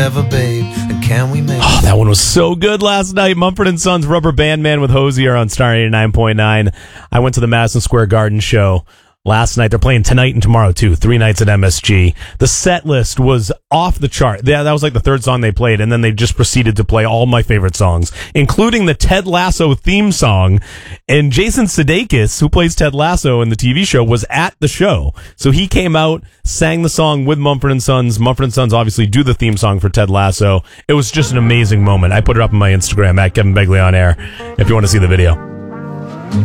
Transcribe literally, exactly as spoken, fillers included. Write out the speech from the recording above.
forever, babe. And can we make Oh, that one was so good last night. Mumford and Sons, Rubber Band Man with Hosier on Star eighty-nine point nine. I went to the Madison Square Garden show last night. They're playing tonight and tomorrow, too. Three nights at M S G. The set list was off the chart. Yeah, that was like the third song they played, and then they just proceeded to play all my favorite songs, including the Ted Lasso theme song. And Jason Sudeikis, who plays Ted Lasso in the T V show, was at the show. So he came out, sang the song with Mumford and Sons. Mumford and Sons obviously do the theme song for Ted Lasso. It was just an amazing moment. I put it up on my Instagram, at Kevin Begley on Air, if you want to see the video.